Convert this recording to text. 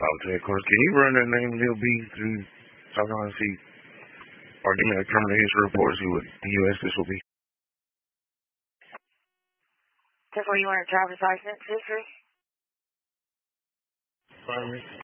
Okay, of course. Can you run that name Lil B through talking on see or give me a criminal history report, see what U.S. this will be? Therefore, you want a driver's license history? Pardon me?